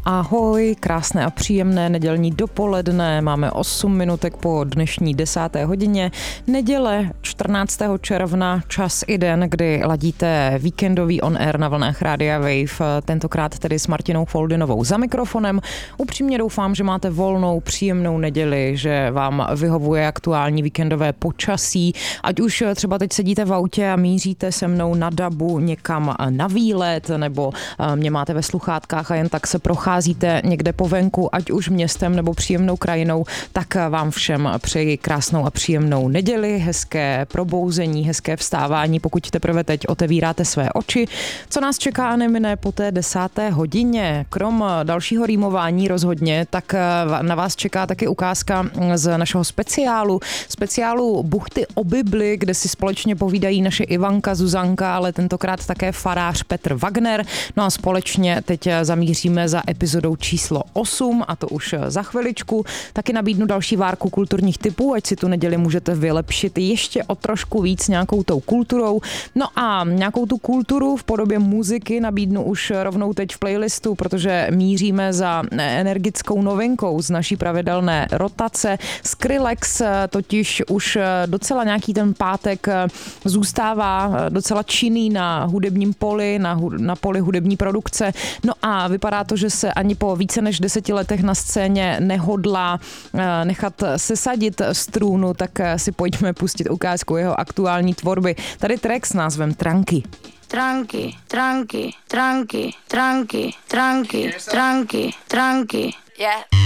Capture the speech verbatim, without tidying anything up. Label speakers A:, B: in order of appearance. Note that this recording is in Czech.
A: ahoj, krásné a příjemné nedělní dopoledne, máme osm minutek po dnešní desáté hodině, neděle čtrnáctého června, čas i den, kdy ladíte víkendový on air na vlnách Rádia Wave, tentokrát tedy s Martinou Foldinovou za mikrofonem. Upřímně doufám, že máte volnou, příjemnou neděli, že vám vyhovuje aktuální víkendové počasí, ať už třeba teď sedíte v autě a míříte se mnou na Dabu někam na výlet, nebo mě máte ve sluchátkách a jen tak se procházíte někde po venku, ať už městem nebo příjemnou krajinou, tak vám všem přeji krásnou a příjemnou neděli, hezké probouzení, hezké vstávání, pokud teprve teď otevíráte své oči. Co nás čeká a nemine po té desáté hodině? Krom dalšího rýmování rozhodně, tak na vás čeká taky ukázka z našeho speciálu, speciálu Buchty o Bibli, kde si společně povídají naše Ivanka, Zuzanka, ale tentokrát také farář Petr Wagner. No a společně teď zamíříme za epizodou číslo osm, a to už za chviličku. Taky nabídnu další várku kulturních typů, ať si tu neděli můžete vylepšit ještě o trošku víc nějakou tou kulturou. No a nějakou tu kulturu v podobě muziky nabídnu už rovnou teď v playlistu, protože míříme za energickou novinkou z naší pravidelné rotace. Skrillex totiž už docela nějaký ten pátek zůstává docela činný na hudebním poli, na, na poli hudební produkce. No a vypadá to, že se ani po více než deseti letech na scéně nehodlá nechat sesadit z trůnu, tak si pojďme pustit ukázku jeho aktuální tvorby. Tady track s názvem Tranky.
B: Tranky, tranky, tranky, tranky, tranky, tranky, tranky. Yeah.